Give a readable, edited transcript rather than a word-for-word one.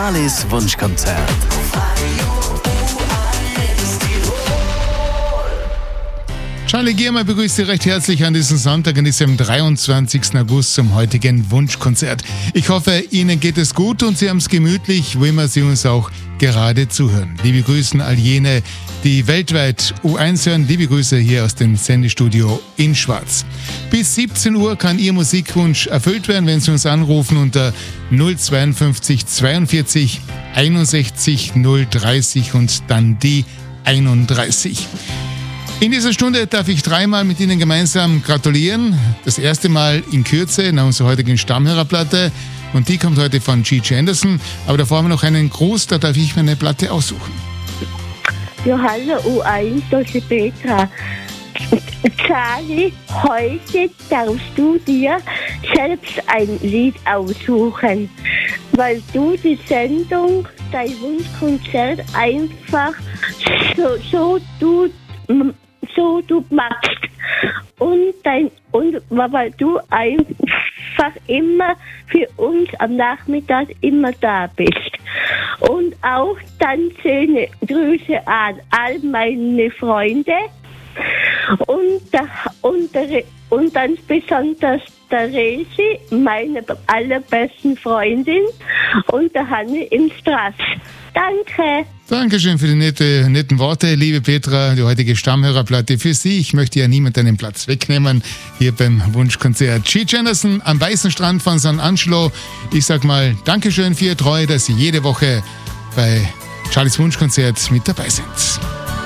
Charlies Wunschkonzert. Charlie Giermeier begrüßt Sie recht herzlich an diesem Sonntag, an diesem 23. August zum heutigen Wunschkonzert. Ich hoffe, Ihnen geht es gut und Sie haben es gemütlich, wo immer Sie uns auch gerade zuhören. Liebe Grüßen all jene, die weltweit U1 hören. Liebe Grüße hier aus dem Sendestudio in Schwarz. Bis 17 Uhr kann Ihr Musikwunsch erfüllt werden, wenn Sie uns anrufen unter 052 42 61 030 und dann die 31. In dieser Stunde darf ich dreimal mit Ihnen gemeinsam gratulieren. Das erste Mal in Kürze nach unserer heutigen Stammhörerplatte. Und die kommt heute von Gigi Anderson. Aber davor haben wir noch einen Gruß, da darf ich mir eine Platte aussuchen. Ja, hallo U1, das ist Petra. Charlie, heute darfst du dir selbst ein Lied aussuchen, weil du die Sendung, dein Wunschkonzert einfach so du machst und weil du einfach immer für uns am Nachmittag immer da bist. Und auch dann schöne Grüße an all meine Freunde und ganz besonders der Resi, meine allerbesten Freundin, und der Hanne im Straß. Danke. Dankeschön für die netten Worte, liebe Petra. Die heutige Stammhörerplatte für Sie. Ich möchte ja niemand einen Platz wegnehmen hier beim Wunschkonzert. Gigi Anderson am weißen Strand von San Angelo. Ich sag mal Dankeschön für Ihre Treue, dass Sie jede Woche bei Charlies Wunschkonzert mit dabei sind.